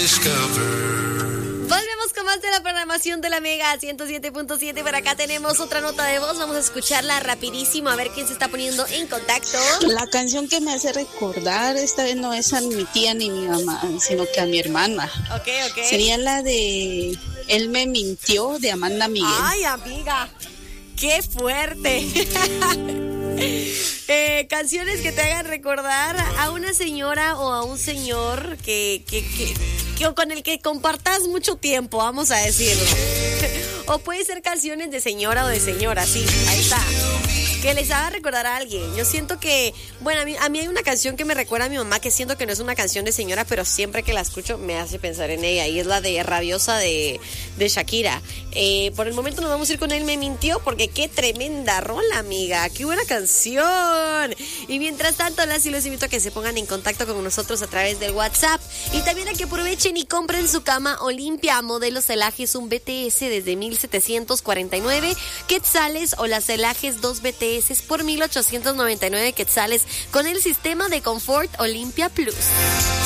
Volvemos con más de la programación de la Mega 107.7. Por acá tenemos otra nota de voz. Vamos a escucharla rapidísimo a ver quién se está poniendo en contacto. La canción que me hace recordar esta vez no es a mi tía ni mi mamá, sino que a mi hermana. Ok. Sería la de Él me mintió, de Amanda Miguel. Ay, amiga, qué fuerte. Canciones que te hagan recordar a una señora o a un señor que con el que compartas mucho tiempo, vamos a decirlo. O puede ser canciones de señora o de señora, sí, ahí está. Que les haga recordar a alguien. Yo siento que, bueno, a mí hay una canción que me recuerda a mi mamá, que siento que no es una canción de señora, pero siempre que la escucho me hace pensar en ella, y es la de Rabiosa de Shakira. Por el momento nos vamos a ir con Él me mintió, porque qué tremenda rola, amiga, qué buena canción. Y mientras tanto, las y los invito a que se pongan en contacto con nosotros a través del WhatsApp, y también a que aprovechen y compren su cama Olimpia modelo Celajes, un BTS desde 1,749 quetzales, o las Celajes 2 BTS por 1,899 quetzales con el sistema de confort Olimpia Plus.